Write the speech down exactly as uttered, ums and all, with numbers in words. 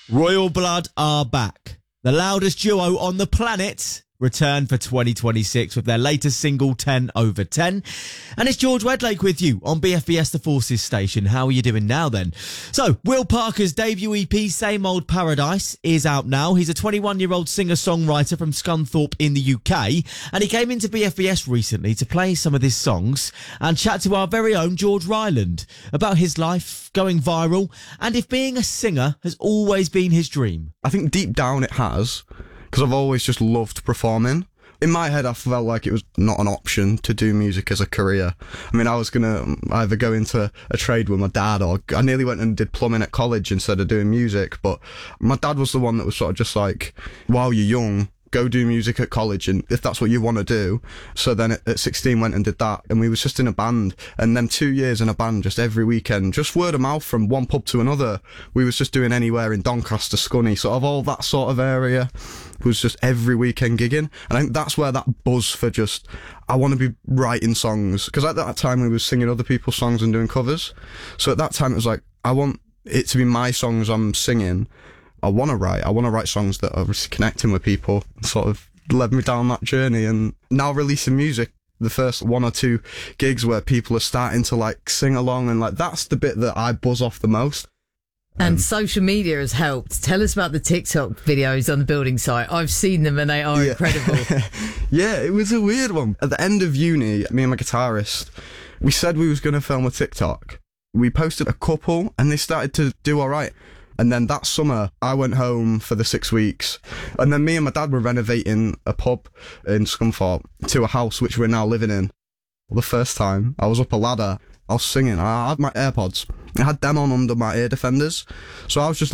Royal Blood are back. The loudest duo on the planet return for twenty twenty-six with their latest single, ten over ten. And it's George Wedlake with you on B F B S The Forces station. How are you doing now then? So, Will Parker's debut E P, Same Old Paradise, is out now. He's a twenty-one-year-old singer-songwriter from Scunthorpe in the U K, and he came into B F B S recently to play some of his songs and chat to our very own George Ryland about his life, going viral, and if being a singer has always been his dream. I think deep down it has, because I've always just loved performing. In my head, I felt like it was not an option to do music as a career. I mean, I was going to either go into a trade with my dad, or I nearly went and did plumbing at college instead of doing music. But my dad was the one that was sort of just like, while you're young, go do music at college, and if that's what you want to do. So then at, at sixteen went and did that, and we was just in a band, and then two years in a band, just every weekend, just word of mouth from one pub to another. We was just doing anywhere in Doncaster, Scunny, sort of all that sort of area. It was just every weekend gigging, and I think that's where that buzz for just, I want to be writing songs, because at that time we was singing other people's songs and doing covers. So at that time it was like, I want it to be my songs I'm singing. I want to write. I want to write songs that are connecting with people, sort of led me down that journey. And now releasing music, the first one or two gigs where people are starting to like sing along, and like that's the bit that I buzz off the most. And Um, social media has helped. Tell us about the TikTok videos on the building site. I've seen them and they are yeah. incredible. Yeah, it was a weird one. At the end of uni, me and my guitarist, we said we was going to film a TikTok. We posted a couple and they started to do all right. And then that summer, I went home for the six weeks. And then me and my dad were renovating a pub in Scunthorpe to a house which we're now living in. The first time, I was up a ladder, I was singing, I had my AirPods. I had them on under my ear defenders. So I was just